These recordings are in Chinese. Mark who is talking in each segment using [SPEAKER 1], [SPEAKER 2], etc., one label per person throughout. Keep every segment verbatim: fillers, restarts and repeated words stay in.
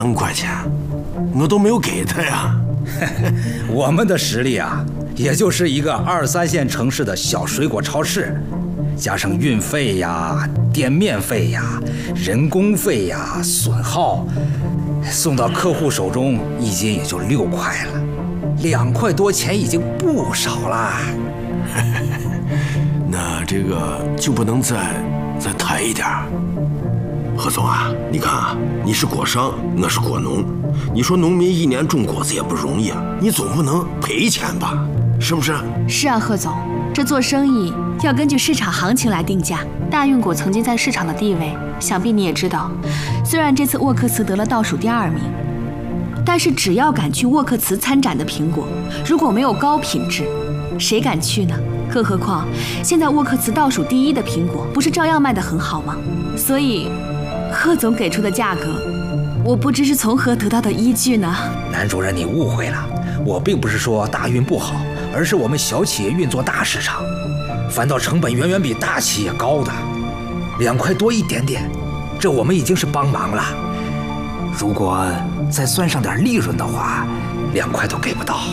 [SPEAKER 1] 万块钱，我都没有给他呀。
[SPEAKER 2] 我们的实力啊，也就是一个二三线城市的小水果超市，加上运费呀、店面费呀、人工费呀、损耗，送到客户手中一斤也就六块了，两块多钱已经不少了。
[SPEAKER 1] 那这个就不能再再抬一点？何总啊，你看啊，你是果商，我是果农，你说农民一年种果子也不容易啊，你总不能赔钱吧？是不是？
[SPEAKER 3] 是啊，贺总，这做生意要根据市场行情来定价。大运果曾经在市场的地位，想必你也知道。虽然这次沃克茨得了倒数第二名，但是只要敢去沃克茨参展的苹果，如果没有高品质，谁敢去呢？更何况现在沃克茨倒数第一的苹果，不是照样卖得很好吗？所以，贺总给出的价格，我不知是从何得到的依据呢？
[SPEAKER 2] 男主任，你误会了，我并不是说大运不好，而是我们小企业运作大市场，反倒成本远远比大企业高的，两块多一点点，这我们已经是帮忙了。如果再算上点利润的话，两块都给不到。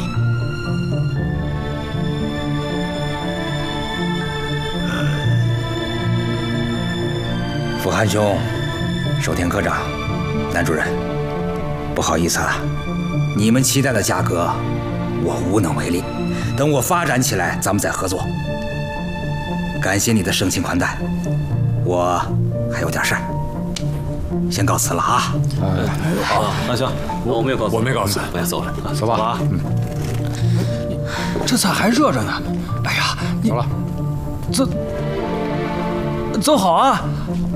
[SPEAKER 2] 福汉兄，守田科长，男主任，不好意思了，你们期待的价格我无能为力，等我发展起来咱们再合作。感谢你的盛情款待，我还有点事儿，先告辞了啊。
[SPEAKER 4] 哎，好，那行，我没有告辞，
[SPEAKER 5] 我没告辞，
[SPEAKER 4] 我也走了，
[SPEAKER 5] 走吧。
[SPEAKER 4] 啊，
[SPEAKER 5] 嗯，
[SPEAKER 6] 这菜还热着呢。哎呀，你
[SPEAKER 5] 走了，
[SPEAKER 6] 走走好啊！